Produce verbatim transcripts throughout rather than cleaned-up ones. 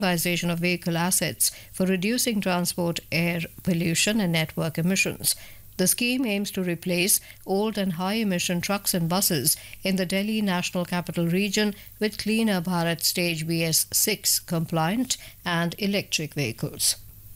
of vehicle assets for reducing transport air pollution and network emissions. The scheme aims to replace old and high-emission trucks and buses in the Delhi National Capital Region with cleaner Bharat Stage B S six compliant and electric vehicles.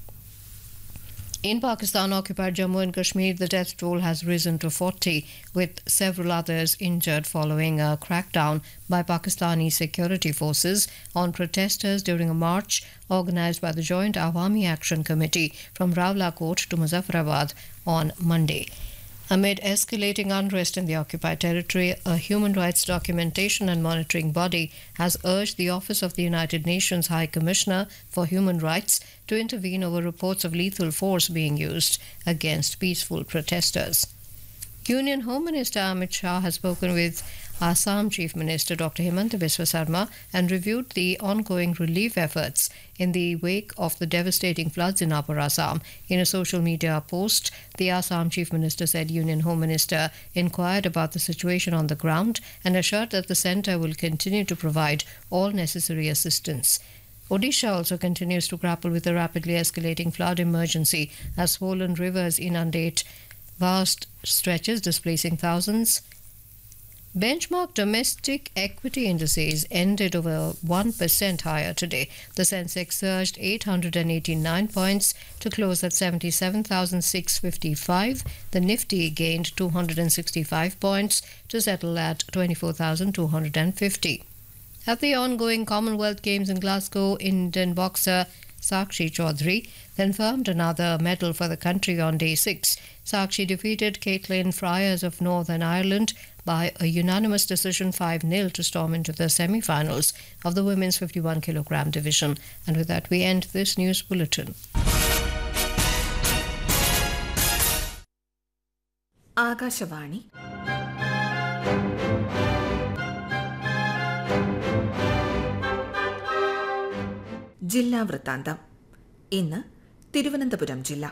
In Pakistan-occupied Jammu and Kashmir, the death toll has risen to forty, with several others injured following a crackdown by Pakistani security forces on protesters during a march organised by the Joint Awami Action Committee from Rawalakot to Muzaffarabad on Monday. Amid escalating unrest in the occupied territory, a human rights documentation and monitoring body has urged the Office of the United Nations High Commissioner for Human Rights to intervene over reports of lethal force being used against peaceful protesters. Union Home Minister Amit Shah has spoken with Assam Chief Minister Doctor Himanta Biswa Sarma and reviewed the ongoing relief efforts in the wake of the devastating floods in Upper Assam. In a social media post, the Assam Chief Minister said Union Home Minister inquired about the situation on the ground and assured that the centre will continue to provide all necessary assistance. Odisha also continues to grapple with the rapidly escalating flood emergency as swollen rivers inundate vast stretches, displacing thousands. Benchmark domestic equity indices ended over one percent higher today. The Sensex surged eight hundred eighty-nine points to close at seventy-seven thousand six hundred fifty-five. The Nifty gained two hundred sixty-five points to settle at twenty-four thousand two hundred fifty. At the ongoing Commonwealth Games in Glasgow, Indian boxer Sakshi Chaudhary confirmed another medal for the country on day six. Sakshi defeated Caitlin Fryers of Northern Ireland by a unanimous decision five nil to storm into the semi-finals of the women's fifty-one kilogram division. And with that, we end this news bulletin. Akashvani ജില്ലാ വൃത്താന്തം. ഇന്ന് തിരുവനന്തപുരം ജില്ല.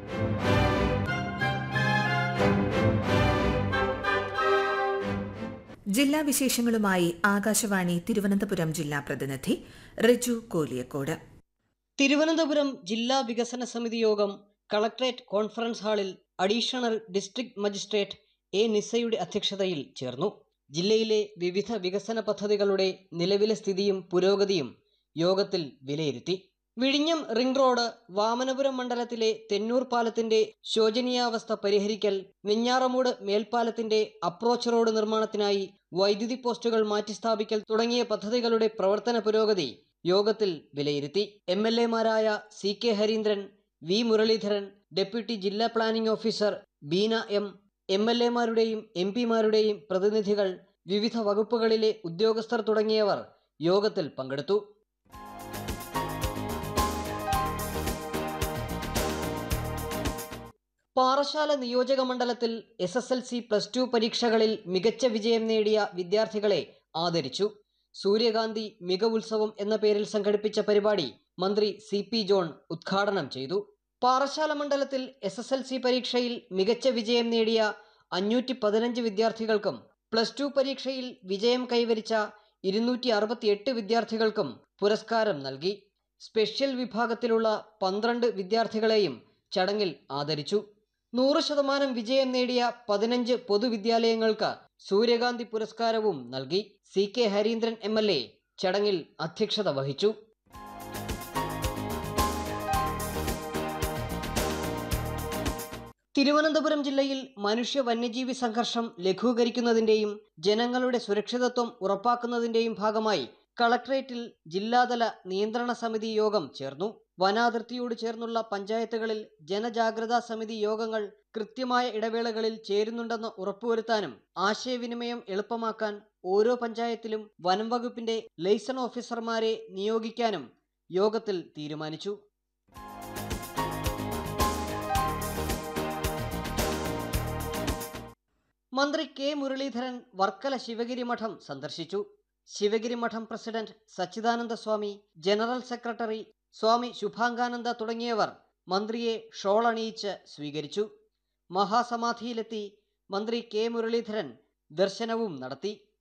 ജില്ലാ വിശേഷങ്ങളുമായി ആകാശവാണി തിരുവനന്തപുരം ജില്ലാ പ്രതിനിധി റിജു കോലിയക്കോട്. തിരുവനന്തപുരം ജില്ലാ വികസന സമിതി യോഗം കളക്ടറേറ്റ് കോൺഫറൻസ് ഹാളിൽ അഡീഷണൽ ഡിസ്ട്രിക്ട് മജിസ്ട്രേറ്റ് എ നിസയുടെ അധ്യക്ഷതയിൽ ചേർന്നു. ജില്ലയിലെ വിവിധ വികസന പദ്ധതികളുടെ നിലവിലെ സ്ഥിതിയും പുരോഗതിയും യോഗത്തിൽ വിലയിരുത്തി. വിഴിഞ്ഞം റിംഗ് റോഡ്, വാമനപുരം മണ്ഡലത്തിലെ തെന്നൂർ പാലത്തിന്റെ ശോചനീയാവസ്ഥ പരിഹരിക്കൽ, വെഞ്ഞാറമൂട് മേൽപ്പാലത്തിന്റെ അപ്രോച്ച് റോഡ് നിർമ്മാണത്തിനായി വൈദ്യുതി പോസ്റ്റുകൾ മാറ്റിസ്ഥാപിക്കൽ തുടങ്ങിയ പദ്ധതികളുടെ പ്രവർത്തന പുരോഗതി യോഗത്തിൽ വിലയിരുത്തി. M L എമാരായ C K Harindran, V Muraleedharan, deputy ജില്ലാ planning officer Beena M, M L എമാരുടെയും M പിമാരുടെയും പ്രതിനിധികൾ, വിവിധ വകുപ്പുകളിലെ ഉദ്യോഗസ്ഥർ തുടങ്ങിയവർ യോഗത്തിൽ പങ്കെടുത്തു. പാറശാല നിയോജക മണ്ഡലത്തിൽ S S L C plus two പരീക്ഷകളിൽ മികച്ച വിജയം നേടിയ വിദ്യാർത്ഥികളെ ആദരിച്ചു. സൂര്യകാന്തി മികവുത്സവം എന്ന പേരിൽ സംഘടിപ്പിച്ച പരിപാടി മന്ത്രി സി പി ജോൺ ഉദ്ഘാടനം ചെയ്തു. പാറശാല മണ്ഡലത്തിൽ എസ് എസ് എൽ സി പരീക്ഷയിൽ മികച്ച വിജയം നേടിയ അഞ്ഞൂറ്റി പതിനഞ്ച് വിദ്യാർത്ഥികൾക്കും പ്ലസ് ടു പരീക്ഷയിൽ വിജയം കൈവരിച്ച ഇരുന്നൂറ്റി അറുപത്തിയെട്ട് വിദ്യാർത്ഥികൾക്കും പുരസ്കാരം നൽകി. സ്പെഷ്യൽ വിഭാഗത്തിലുള്ള പന്ത്രണ്ട് വിദ്യാർത്ഥികളെയും ചടങ്ങിൽ ആദരിച്ചു. നൂറ് ശതമാനം വിജയം നേടിയ പതിനഞ്ച് പൊതുവിദ്യാലയങ്ങൾക്ക് സൂര്യകാന്തി പുരസ്കാരവും നൽകി. C K Harindran M L A ചടങ്ങിൽ അധ്യക്ഷത വഹിച്ചു. തിരുവനന്തപുരം ജില്ലയിൽ മനുഷ്യ വന്യജീവി സംഘർഷം ലഘൂകരിക്കുന്നതിന്റെയും ജനങ്ങളുടെ സുരക്ഷിതത്വം ഉറപ്പാക്കുന്നതിന്റെയും ഭാഗമായി കളക്ടറേറ്റിൽ ജില്ലാതല നിയന്ത്രണ സമിതി യോഗം ചേർന്നു. വനാതിർത്തിയോട് ചേർന്നുള്ള പഞ്ചായത്തുകളിൽ ജനജാഗ്രതാ സമിതി യോഗങ്ങൾ കൃത്യമായ ഇടവേളകളിൽ ചേരുന്നുണ്ടെന്ന് ഉറപ്പുവരുത്താനും ആശയവിനിമയം എളുപ്പമാക്കാൻ ഓരോ പഞ്ചായത്തിലും വനം വകുപ്പിന്റെ ലൈസൺ ഓഫീസർമാരെ നിയോഗിക്കാനും യോഗത്തിൽ തീരുമാനിച്ചു. മന്ത്രി കെ മുരളീധരൻ വർക്കല ശിവഗിരി മഠം സന്ദർശിച്ചു. ശിവഗിരി മഠം പ്രസിഡന്റ് സച്ചിദാനന്ദ സ്വാമി, ജനറൽ സെക്രട്ടറി സ്വാമി ശുഭാംഗാനന്ദ തുടങ്ങിയവർ മന്ത്രിയെ ഷോൾ അണിയിച്ച് സ്വീകരിച്ചു. മഹാസമാധിയിലെത്തി മന്ത്രി കെ മുരളീധരൻ ദർശനവും നടത്തി.